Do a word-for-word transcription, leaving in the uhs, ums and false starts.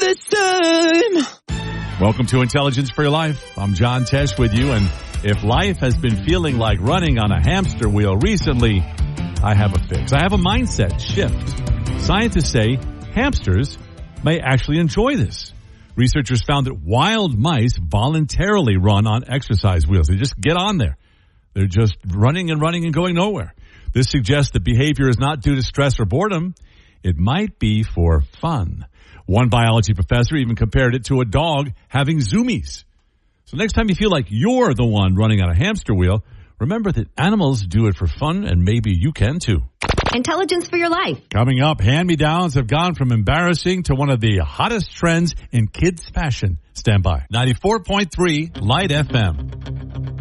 this time. Welcome to Intelligence for Your Life. I'm John Tesh with you, and if life has been feeling like running on a hamster wheel recently, I have a fix. I have a mindset shift. Scientists say hamsters may actually enjoy this. Researchers found that wild mice voluntarily run on exercise wheels. They just get on there. They're just running and running and going nowhere. This suggests that behavior is not due to stress or boredom. It might be for fun. One biology professor even compared it to a dog having zoomies. So next time you feel like you're the one running on a hamster wheel, remember that animals do it for fun, and maybe you can too. Intelligence for Your Life. Coming up, hand-me-downs have gone from embarrassing to one of the hottest trends in kids' fashion. Stand by. ninety-four point three Light F M.